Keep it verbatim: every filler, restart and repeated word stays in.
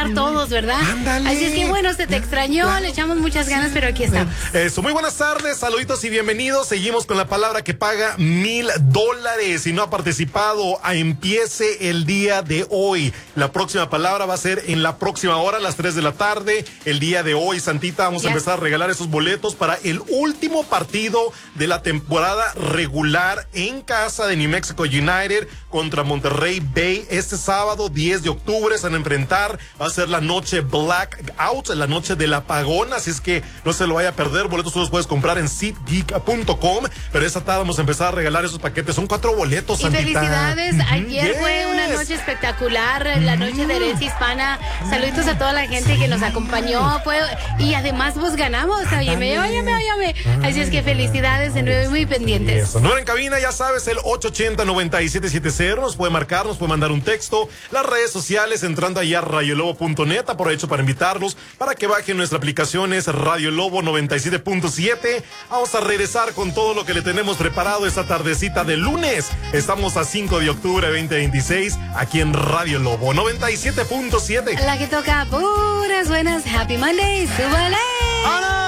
estar todos, ¿verdad? Ándale. Así es que bueno, se te extrañó, Claro. le echamos muchas ganas, pero aquí estamos. Eso, muy buenas tardes, saluditos y bienvenidos. Seguimos con la palabra que paga mil dólares. Si no ha participado, a empiece el día de hoy. La próxima palabra va a ser en la próxima hora, a las tres de la tarde. El día de hoy, Santita, vamos Ya. a empezar a regalar esos boletos para el último partido de la temporada regular en casa de New Mexico United contra Monterrey Bay. Este sábado, diez de octubre, se van a enfrentar. Va a ser la noche blackout, la noche del apagón. Así es que no se lo vaya a perder. Boletos tú los puedes comprar en seatgeek punto com. Pero esta tarde vamos a empezar a regalar esos paquetes. Son cuatro boletos, Y Santita. felicidades, ayer Yes. fue una noche espectacular, la noche de herencia hispana. Saluditos a toda la gente que nos acompañó, fue, y además pues ganamos, óyeme, óyeme, óyeme. Así es que felicidades de nuevo y muy pendientes. Eso. Número en cabina, ya sabes, el ocho ochenta, noventa y siete setenta. Nos puede marcar, nos puede mandar un texto. Las redes sociales, entrando allá a radio lobo punto net. Aprovecho para invitarlos para que bajen nuestra aplicación, es Radio Lobo noventa y siete punto siete. Vamos a regresar con todo lo que le tenemos preparado esta tardecita de lunes. Estamos a cinco de octubre veinte veintiséis aquí en Radio Lobo noventa y siete punto siete. La que toca puras buenas, Happy Monday, súbale. ¡Ana!